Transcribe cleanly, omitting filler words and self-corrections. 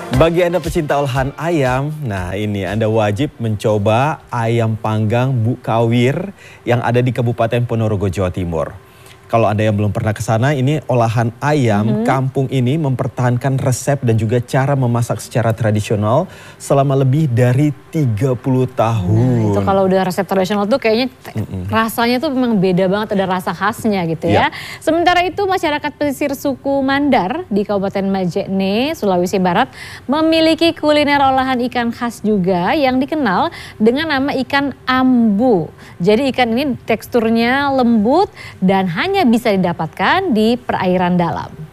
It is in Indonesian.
Bagi Anda pecinta olahan ayam, nah ini Anda wajib mencoba ayam panggang Bu Kawir yang ada di Kabupaten Ponorogo, Jawa Timur. Kalau Anda yang belum pernah ke sana, ini olahan ayam kampung ini mempertahankan resep dan juga cara memasak secara tradisional selama lebih dari 30 tahun. Nah, itu kalau udah resep tradisional tuh kayaknya rasanya tuh memang beda banget, ada rasa khasnya gitu ya. Sementara itu masyarakat pesisir suku Mandar di Kabupaten Majene, Sulawesi Barat memiliki kuliner olahan ikan khas juga yang dikenal dengan nama ikan ambu. Jadi ikan ini teksturnya lembut dan hanya bisa didapatkan di perairan dalam.